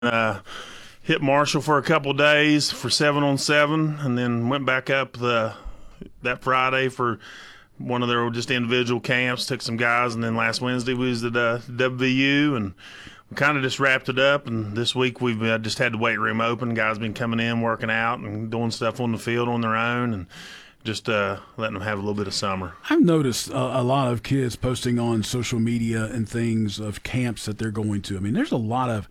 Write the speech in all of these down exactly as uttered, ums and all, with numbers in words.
Uh, hit Marshall for a couple days for seven on seven, and then went back up the that Friday for one of their just individual camps. Took some guys, and then last Wednesday we was at uh, W V U, and we kind of just wrapped it up. And this week we've uh, just had the weight room open. Guys been coming in, working out, and doing stuff on the field on their own, and just uh, letting them have a little bit of summer. I've noticed a, a lot of kids posting on social media and things of camps that they're going to. I mean, there's a lot of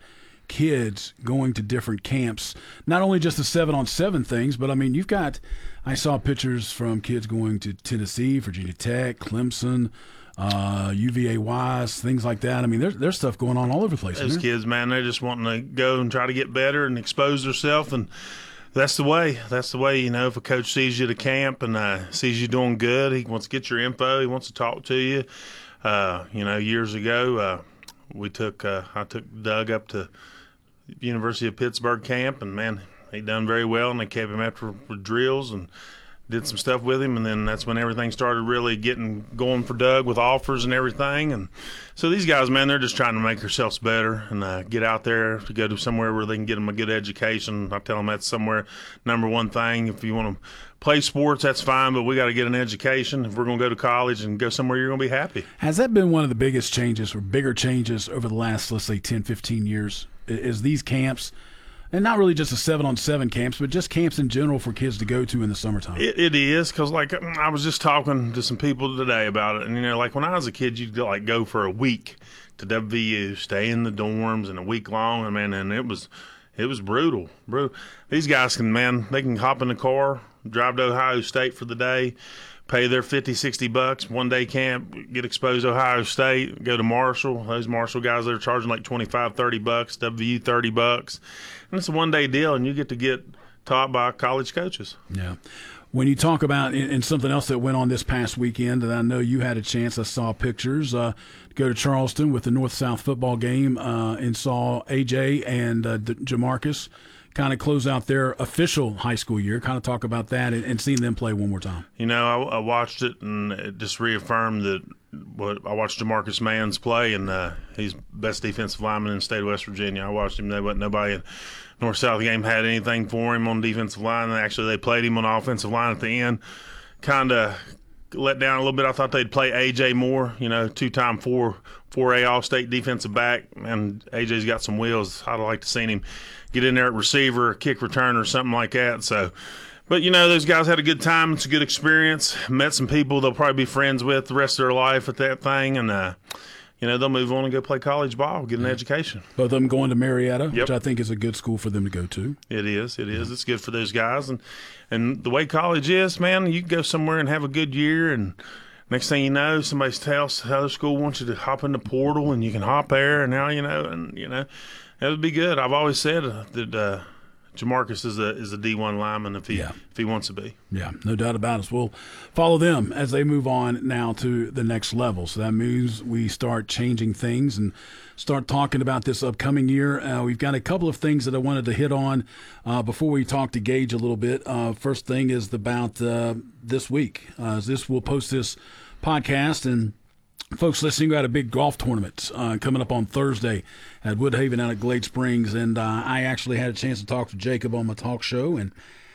kids going to different camps, not only just the seven on seven things, but I mean, you've got, I saw pictures from kids going to Tennessee, Virginia Tech, Clemson, uh, U V A Wise, things like that. I mean, there's, there's stuff going on all over the place. Those kids, man, they're just wanting to go and try to get better and expose themselves, and that's the way. That's the way, you know, if a coach sees you at a camp and uh, sees you doing good, he wants to get your info, he wants to talk to you. Uh, you know, years ago, uh, we took, uh, I took Doug up to University of Pittsburgh camp, and man, he done very well, and they kept him after for drills and did some stuff with him, and then that's when everything started really getting going for Doug with offers and everything. And so these guys, man, they're just trying to make themselves better and uh, get out there to go to somewhere where they can get them a good education. I tell them that's somewhere number one thing. If you want to play sports, that's fine, but we got to get an education if we're going to go to college and go somewhere you're going to be happy. Has that been one of the biggest changes or bigger changes over the last, let's say, ten, fifteen years? Is these camps, and not really just the seven on seven camps, but just camps in general for kids to go to in the summertime? It, it is, because like I was just talking to some people today about it, and you know, like when I was a kid, you'd like go for a week to W V U, stay in the dorms, and a week long, and man, and it was it was brutal, brutal. These guys can, man, they can hop in the car, drive to Ohio State for the day, pay their fifty, sixty bucks, one day camp, get exposed to Ohio State, go to Marshall. Those Marshall guys, they're charging like twenty-five, thirty bucks, W V U thirty bucks. And it's a one day deal, and you get to get taught by college coaches. Yeah. When you talk about, and something else that went on this past weekend, and I know you had a chance, I saw pictures, uh, to go to Charleston with the North-South football game uh, and saw A J and uh, Jamarcus kind of close out their official high school year, kind of talk about that and, and seeing them play one more time. You know, I, I watched it, and it just reaffirmed that what I watched Jamarcus Mans play, and uh, he's best defensive lineman in the state of West Virginia. I watched him. There wasn't nobody in North-South game had anything for him on defensive line. And actually, they played him on the offensive line at the end. Kind of let down a little bit. I thought they'd play A J more, you know, two-time four, 4A All-State defensive back, and A J's got some wheels. I'd like to see him get in there at receiver, kick return, or something like that. So, but, you know, those guys had a good time. It's a good experience. Met some people they'll probably be friends with the rest of their life at that thing, and, uh, you know, they'll move on and go play college ball, get an yeah. education. Both of them going to Marietta, yep. which I think is a good school for them to go to. It is. It is. Yeah. It's good for those guys. And, and the way college is, man, you can go somewhere and have a good year, and next thing you know, somebody tells how the school wants you to hop in the portal, and you can hop there, and now, you know, and, you know, it would be good. I've always said that uh, Jamarcus is a is a D one lineman if he yeah. if he wants to be. Yeah, no doubt about it. We'll follow them as they move on now to the next level. So that means we start changing things and start talking about this upcoming year. Uh, we've got a couple of things that I wanted to hit on uh, before we talk to Gage a little bit. Uh, first thing is about uh, this week. Uh, this we'll post this podcast, and folks listening, we got a big golf tournament uh, coming up on Thursday at Woodhaven out at Glade Springs, and uh, I actually had a chance to talk to Jacob on my talk show, and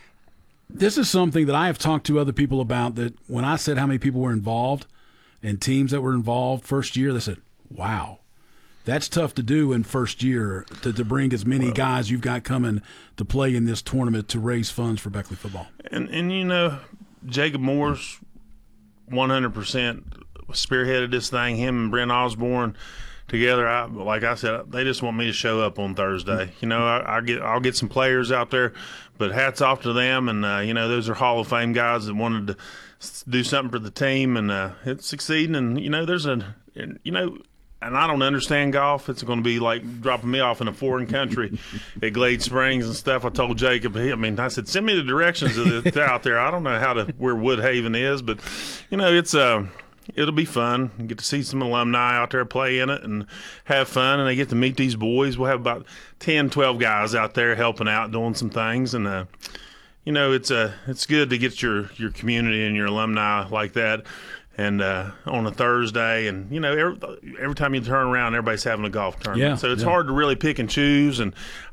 this is something that I have talked to other people about, that when I said how many people were involved and teams that were involved first year, they said, wow, that's tough to do in first year, to, to bring as many guys you've got coming to play in this tournament to raise funds for Beckley football. And, and you know, Jacob Moore's one hundred percent spearheaded this thing, him and Brent Osborne together. I, like I said, they just want me to show up on Thursday. You know, I, I get, I'll get some players out there, but hats off to them. And, uh, you know, those are Hall of Fame guys that wanted to do something for the team, and uh, it's succeeding. And, you know, there's a, you know, and I don't understand golf. It's going to be like dropping me off in a foreign country at Glade Springs and stuff. I told Jacob, I mean, I said, send me the directions of the, out there. I don't know how to, where Woodhaven is, but, you know, it's, uh, it'll be fun. Get to see some alumni out there play in it and have fun, and they get to meet these boys. We'll have about ten, twelve guys out there helping out, doing some things, and uh, you know, it's uh, it's good to get your, your community and your alumni like that. and uh, on a Thursday, and you know, every, every time you turn around, everybody's having a golf tournament. Yeah, so it's yeah. hard to really pick and choose. And